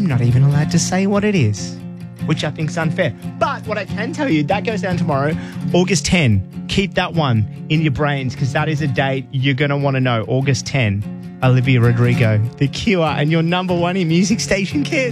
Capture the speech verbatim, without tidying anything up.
not even allowed to say what it is, which I think is unfair. But what I can tell you, that goes down tomorrow, August tenth. Keep that one in your brains because that is a date you're going to want to know. August tenth, Olivia Rodrigo, The Cure, and your number one in Music Station Kids.